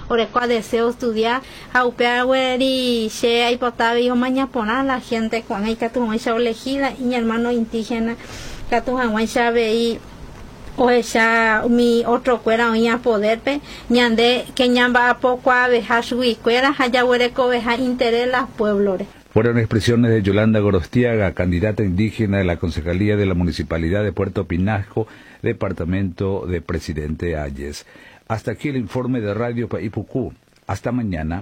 Orecoa deseo estudiar, y se hay potable mañana poner la gente con el que tu elegida y mi hermano indígena que tu y o ella mi otro cuera oía poder pe ñande que ñamba poco abeja su y cuera haya huereco beja interés las pueblos. Fueron expresiones de Yolanda Gorostiaga, candidata indígena de la Concejalía de la Municipalidad de Puerto Pinasco, departamento de Presidente Hayes. Hasta aquí el informe de Radio Paipucú. Hasta mañana.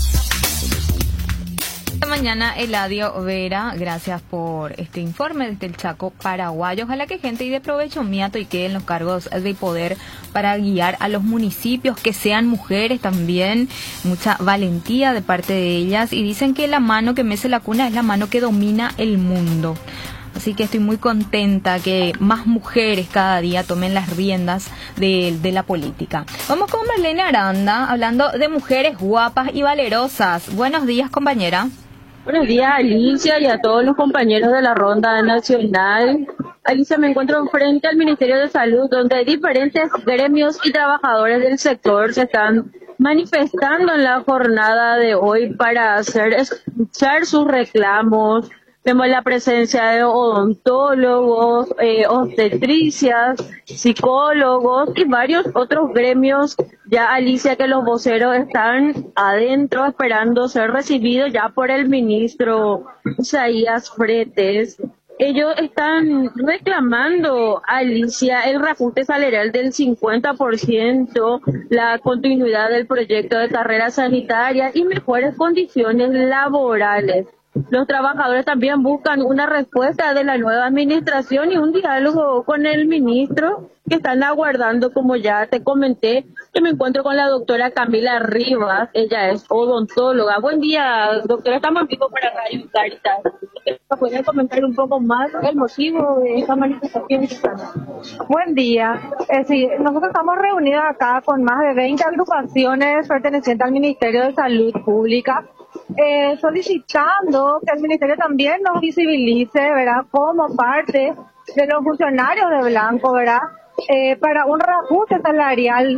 Esta mañana Eladio Vera, gracias por este informe desde el Chaco paraguayo. Ojalá que gente y de provecho miato y queden los cargos de poder para guiar a los municipios, que sean mujeres también, mucha valentía de parte de ellas, y dicen que la mano que mece la cuna es la mano que domina el mundo. Así que estoy muy contenta que más mujeres cada día tomen las riendas de la política. Vamos con Marlene Aranda, hablando de mujeres guapas y valerosas. Buenos días, compañera. Buenos días, Alicia, y a todos los compañeros de la Ronda Nacional. Alicia, me encuentro frente al Ministerio de Salud, donde diferentes gremios y trabajadores del sector se están manifestando en la jornada de hoy para hacer escuchar sus reclamos. Vemos la presencia de odontólogos, obstetricias, psicólogos y varios otros gremios. Ya, Alicia, que los voceros están adentro esperando ser recibidos ya por el ministro Isaías Fretes. Ellos están reclamando, Alicia, el reajuste salarial del 50%, la continuidad del proyecto de carrera sanitaria y mejores condiciones laborales. Los trabajadores también buscan una respuesta de la nueva administración y un diálogo con el ministro, que están aguardando, como ya te comenté, que me encuentro con la doctora Camila Rivas. Ella es odontóloga. Buen día, doctora. Estamos en vivo para Radio Caritas. ¿Pueden comentar un poco más el motivo de esta manifestación? Buen día. Sí, nosotros estamos reunidos acá con más de 20 agrupaciones pertenecientes al Ministerio de Salud Pública, solicitando que el Ministerio también nos visibilice, ¿verdad?, como parte de los funcionarios de Blanco, ¿verdad?, para un reajuste salarial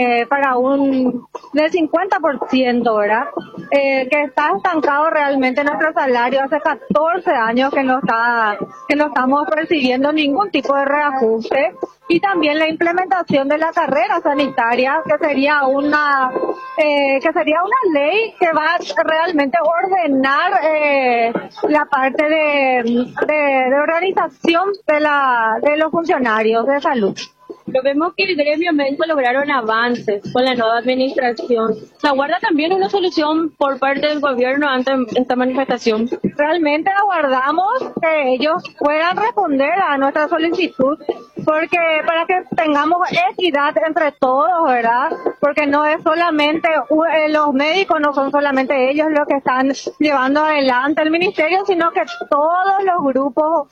del 50%, ¿verdad? Que está estancado realmente nuestro salario. Hace 14 años que no estamos recibiendo ningún tipo de reajuste. Y también la implementación de la carrera sanitaria, que sería una ley que va a realmente ordenar la parte de organización de los funcionarios de salud. Pero vemos que el gremio médico lograron avances con la nueva administración. ¿Se aguarda también una solución por parte del gobierno ante esta manifestación? Realmente aguardamos que ellos puedan responder a nuestra solicitud, porque para que tengamos equidad entre todos, ¿verdad? Porque no es solamente los médicos, no son solamente ellos los que están llevando adelante el ministerio, sino que todos los grupos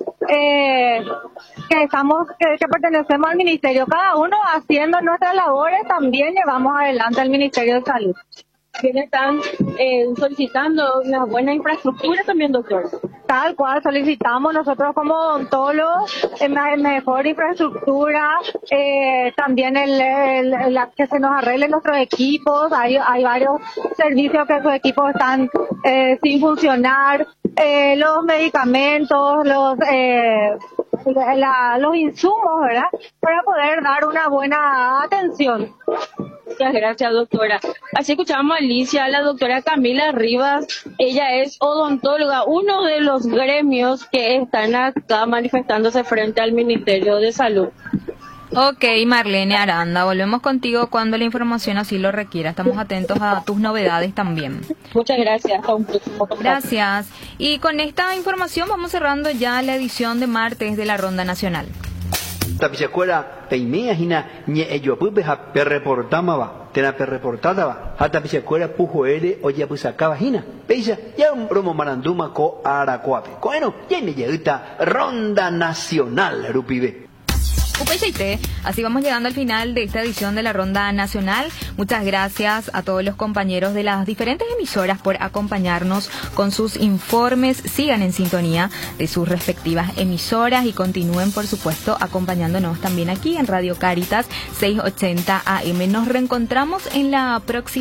que pertenecemos al ministerio, cada uno haciendo nuestras labores, también llevamos adelante al Ministerio de Salud. También están solicitando una buena infraestructura también, doctor. Tal cual solicitamos nosotros como odontólogos mejor infraestructura, también que se nos arreglen nuestros equipos. Hay varios servicios que sus equipos están sin funcionar, los medicamentos, los insumos, ¿verdad?, para poder dar una buena atención. Muchas gracias, doctora. Así escuchamos a Alicia, la doctora Camila Rivas. Ella es odontóloga, uno de los gremios que están acá manifestándose frente al Ministerio de Salud. Ok, Marlene Aranda, volvemos contigo cuando la información así lo requiera. Estamos atentos a tus novedades también. Muchas gracias. Hasta un próximo contacto. Gracias. Y con esta información vamos cerrando ya la edición de martes de la Ronda Nacional. Tapichacuera peimea hina ñe eyopupe ha perreportama tena perreportada va hata pichacuera pujoere oya pusacaba hina peisa ya un promo maranduma ko aracuape bueno ya me llega Ronda Nacional rupibe. Así vamos llegando al final de esta edición de la Ronda Nacional. Muchas gracias a todos los compañeros de las diferentes emisoras por acompañarnos con sus informes. Sigan en sintonía de sus respectivas emisoras y continúen, por supuesto, acompañándonos también aquí en Radio Caritas 680 AM. Nos reencontramos en la próxima